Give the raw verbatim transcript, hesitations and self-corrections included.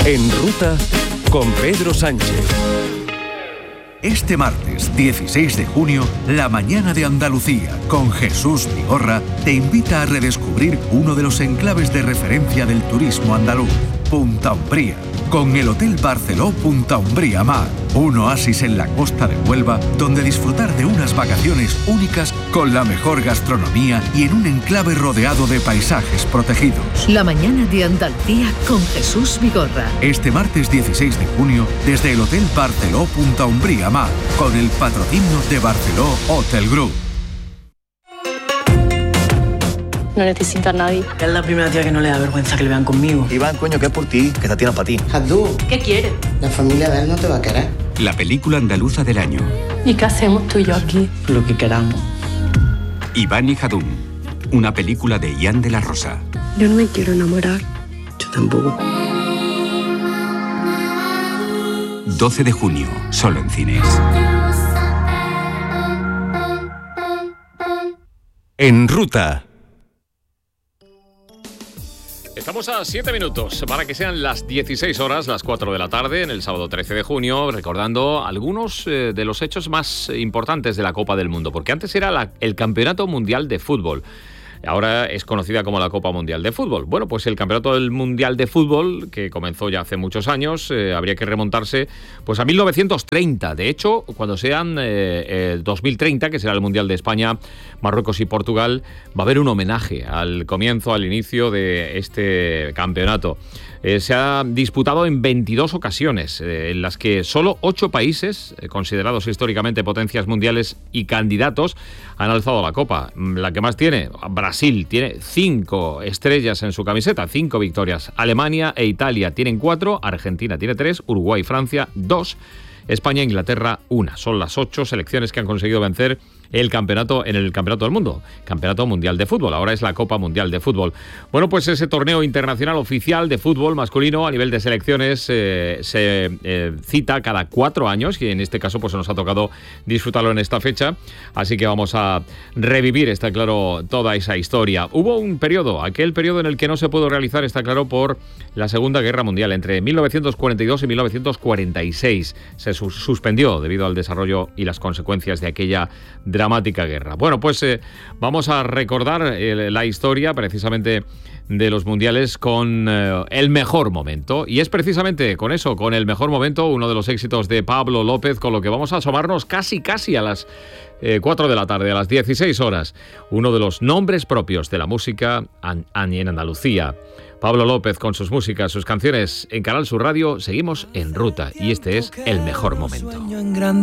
En Ruta con Pedro Sánchez. Este martes dieciséis de junio, La Mañana de Andalucía, con Jesús Vigorra, te invita a redescubrir uno de los enclaves de referencia del turismo andaluz, Punta Umbría, con el Hotel Barceló Punta Umbría Mar, un oasis en la costa de Huelva, donde disfrutar de unas vacaciones únicas con la mejor gastronomía y en un enclave rodeado de paisajes protegidos. La Mañana de Andalucía con Jesús Vigorra. Este martes dieciséis de junio, desde el Hotel Barceló Punta Umbría Mar, con el patrocinio de Barceló Hotel Group. No necesita a nadie. Es la primera tía que no le da vergüenza que le vean conmigo. Iván, coño, que es por ti, que esta tía no es para ti. Jadú, ¿Qué quiere? la familia de él no te va a querer. La película andaluza del año. ¿Y qué hacemos tú y yo aquí? Lo que queramos. Iván y Jadún. Una película de Ian de la Rosa. Yo no me quiero enamorar. Yo tampoco. doce de junio, solo en cines. En Ruta. Estamos a siete minutos para que sean las dieciséis horas, las cuatro de la tarde, en el sábado trece de junio, recordando algunos eh, de los hechos más importantes de la Copa del Mundo, porque antes era la, el Campeonato Mundial de Fútbol. Ahora es conocida como la Copa Mundial de Fútbol. Bueno, pues el Campeonato del Mundial de Fútbol, que comenzó ya hace muchos años, eh, habría que remontarse pues a mil novecientos treinta. De hecho, cuando sean eh, el dos mil treinta, que será el Mundial de España, Marruecos y Portugal, va a haber un homenaje al comienzo, al inicio de este campeonato. Eh, se ha disputado en veintidós ocasiones, eh, en las que solo ocho países, eh, considerados históricamente potencias mundiales y candidatos, han alzado la copa. La que más tiene, Brasil, tiene cinco estrellas en su camiseta, cinco victorias. Alemania e Italia tienen cuatro, Argentina tiene tres, Uruguay y Francia dos, España e Inglaterra una. Son las ocho selecciones que han conseguido vencer el campeonato en el Campeonato del Mundo, Campeonato Mundial de Fútbol. Ahora es la Copa Mundial de Fútbol. Bueno, pues ese torneo internacional oficial de fútbol masculino a nivel de selecciones eh, se eh, cita cada cuatro años, y en este caso pues nos ha tocado disfrutarlo en esta fecha, así que vamos a revivir, está claro, toda esa historia. Hubo un periodo, aquel periodo en el que no se pudo realizar, está claro, por la Segunda Guerra Mundial, entre mil novecientos cuarenta y dos y mil novecientos cuarenta y seis. Se su- suspendió debido al desarrollo y las consecuencias de aquella dramática guerra. Bueno, pues eh, vamos a recordar eh, la historia precisamente de los mundiales con eh, el mejor momento, y es precisamente con eso, con el mejor momento, uno de los éxitos de Pablo López, con lo que vamos a asomarnos casi casi a las eh, cuatro de la tarde, a las dieciséis horas, uno de los nombres propios de la música an- en Andalucía. Pablo López con sus músicas, sus canciones en Canal Sur Radio. Seguimos en Ruta y este es el mejor momento.